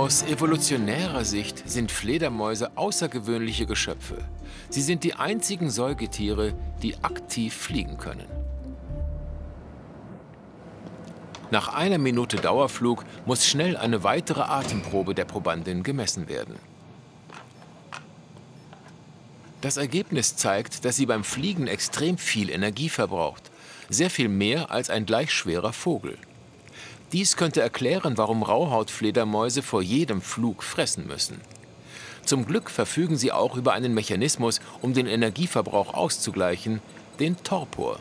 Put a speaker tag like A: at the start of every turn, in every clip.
A: Aus evolutionärer Sicht sind Fledermäuse außergewöhnliche Geschöpfe. Sie sind die einzigen Säugetiere, die aktiv fliegen können. Nach einer Minute Dauerflug muss schnell eine weitere Atemprobe der Probandin gemessen werden. Das Ergebnis zeigt, dass sie beim Fliegen extrem viel Energie verbraucht. Sehr viel mehr als ein gleich schwerer Vogel. Dies könnte erklären, warum Rauhautfledermäuse vor jedem Flug fressen müssen. Zum Glück verfügen sie auch über einen Mechanismus, um den Energieverbrauch auszugleichen, den Torpor.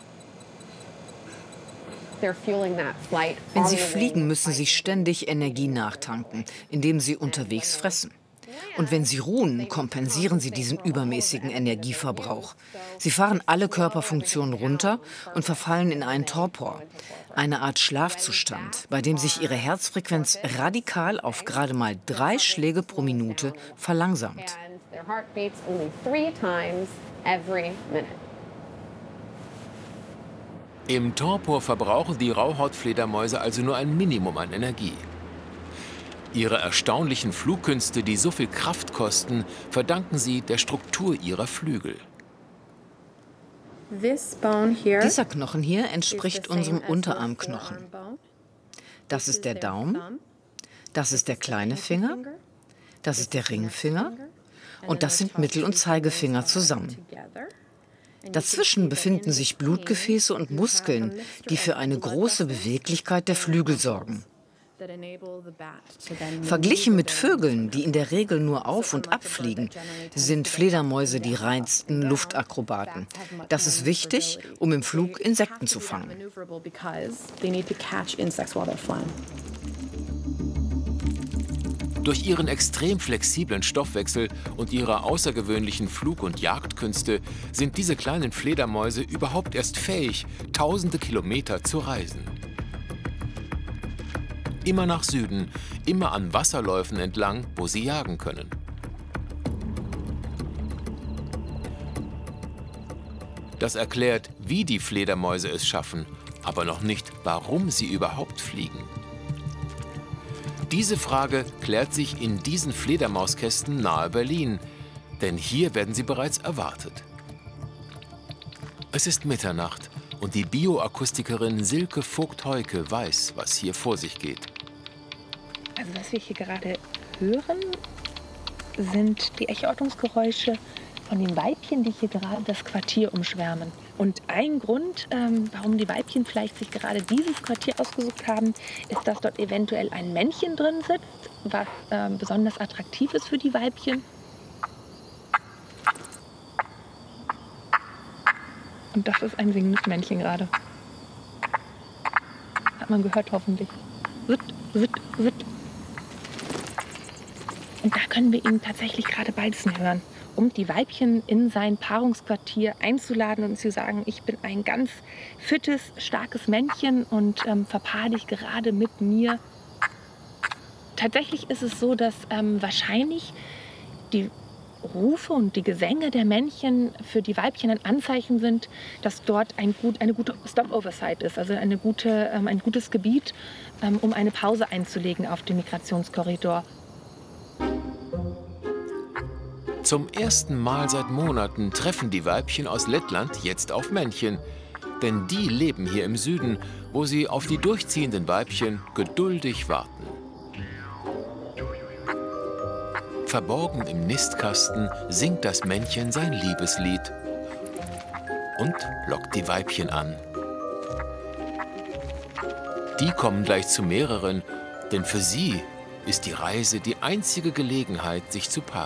B: Wenn sie fliegen, müssen sie ständig Energie nachtanken, indem sie unterwegs fressen. Und wenn sie ruhen, kompensieren sie diesen übermäßigen Energieverbrauch. Sie fahren alle Körperfunktionen runter und verfallen in einen Torpor, eine Art Schlafzustand, bei dem sich ihre Herzfrequenz radikal auf gerade mal 3 Schläge pro Minute verlangsamt.
A: Im Torpor verbrauchen die Rauhautfledermäuse also nur ein Minimum an Energie. Ihre erstaunlichen Flugkünste, die so viel Kraft kosten, verdanken sie der Struktur ihrer Flügel.
B: Dieser Knochen hier entspricht unserem Unterarmknochen. Das ist der Daumen, das ist der kleine Finger, das ist der Ringfinger und das sind Mittel- und Zeigefinger zusammen. Dazwischen befinden sich Blutgefäße und Muskeln, die für eine große Beweglichkeit der Flügel sorgen. Verglichen mit Vögeln, die in der Regel nur auf- und abfliegen, sind Fledermäuse die reinsten Luftakrobaten. Das ist wichtig, um im Flug Insekten zu fangen.
A: Durch ihren extrem flexiblen Stoffwechsel und ihre außergewöhnlichen Flug- und Jagdkünste sind diese kleinen Fledermäuse überhaupt erst fähig, tausende Kilometer zu reisen. Immer nach Süden, immer an Wasserläufen entlang, wo sie jagen können. Das erklärt, wie die Fledermäuse es schaffen, aber noch nicht, warum sie überhaupt fliegen. Diese Frage klärt sich in diesen Fledermauskästen nahe Berlin, denn hier werden sie bereits erwartet. Es ist Mitternacht und die Bioakustikerin Silke Vogt-Heuke weiß, was hier vor sich geht.
C: Also was wir hier gerade hören, sind die Echortungsgeräusche von den Weibchen, die hier gerade das Quartier umschwärmen. Und ein Grund, warum die Weibchen vielleicht sich gerade dieses Quartier ausgesucht haben, ist, dass dort eventuell ein Männchen drin sitzt, was besonders attraktiv ist für die Weibchen. Und das ist ein singendes Männchen gerade. Hat man gehört hoffentlich. Witt, witt, witt. Und da können wir ihn tatsächlich gerade balzen hören, um die Weibchen in sein Paarungsquartier einzuladen und zu sagen, ich bin ein ganz fittes, starkes Männchen und verpaar dich gerade mit mir. Tatsächlich ist es so, dass wahrscheinlich die Rufe und die Gesänge der Männchen für die Weibchen ein Anzeichen sind, dass dort eine gute Stopover-Site ist, also ein gutes Gebiet, um eine Pause einzulegen auf dem Migrationskorridor.
A: Zum ersten Mal seit Monaten treffen die Weibchen aus Lettland jetzt auf Männchen. Denn die leben hier im Süden, wo sie auf die durchziehenden Weibchen geduldig warten. Verborgen im Nistkasten singt das Männchen sein Liebeslied und lockt die Weibchen an. Die kommen gleich zu mehreren, denn für sie ist die Reise die einzige Gelegenheit, sich zu paaren.